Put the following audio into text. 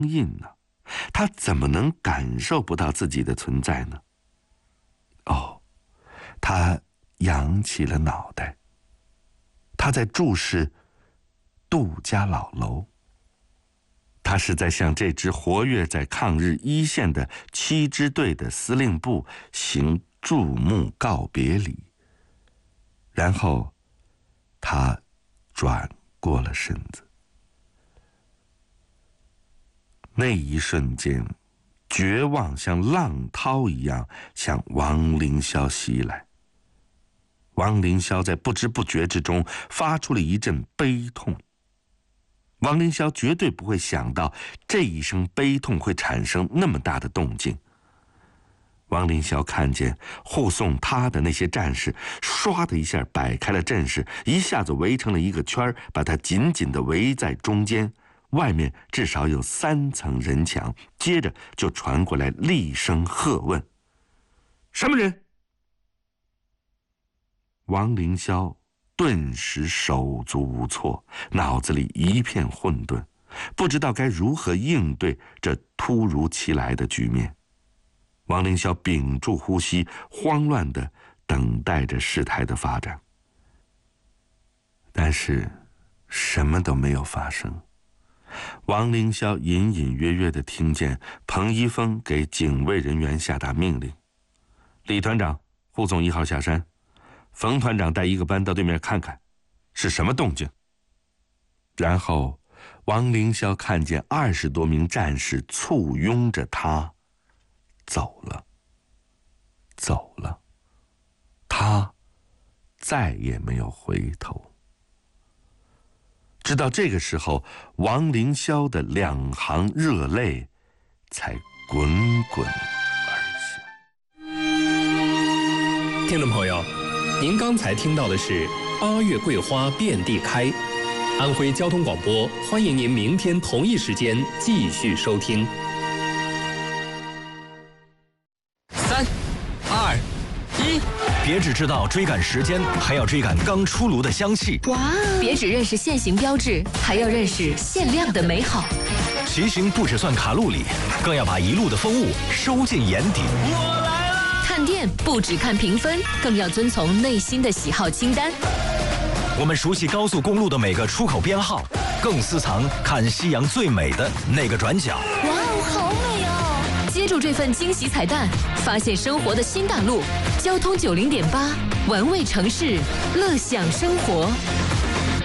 印呢？他怎么能感受不到自己的存在呢？哦，他仰起了脑袋，他在注视杜家老楼。他是在向这支活跃在抗日一线的7支队的司令部行注目告别礼。然后他转过了身子。那一瞬间，绝望像浪涛一样向王凌霄袭来。王凌霄在不知不觉之中发出了一阵悲痛。王凌霄绝对不会想到这一声悲痛会产生那么大的动静。王凌霄看见护送他的那些战士唰的一下摆开了阵势，一下子围成了一个圈，把他紧紧地围在中间，外面至少有3层人墙。接着就传过来厉声喝问：什么人？王凌霄顿时手足无措，脑子里一片混沌，不知道该如何应对这突如其来的局面。王凌霄屏住呼吸，慌乱地等待着事态的发展。但是什么都没有发生。王凌霄隐隐约约地听见彭一峰给警卫人员下达命令：李团长护送1号下山，冯团长带1个班到对面看看，是什么动静。然后王凌霄看见20多名战士簇拥着他走了。他再也没有回头。直到这个时候，王凌霄的2行热泪才滚滚而下。 听众朋友，您刚才听到的是8月桂花遍地开。安徽交通广播欢迎您明天同一时间继续收听。 3、2、1，别只知道追赶时间，还要追赶刚出炉的香气。 哇！别只认识限行标志，还要认识限量的美好。 骑行不只算卡路里，更要把一路的风物收进眼底。 我来了！看店不只看评分，更要遵从内心的喜好清单。 我们熟悉高速公路的每个出口编号，更私藏看夕阳最美的那个转角。 哇哦，好美哦！接住这份惊喜彩蛋，发现生活的新大陆。交通90.8，玩味城市，乐享生活。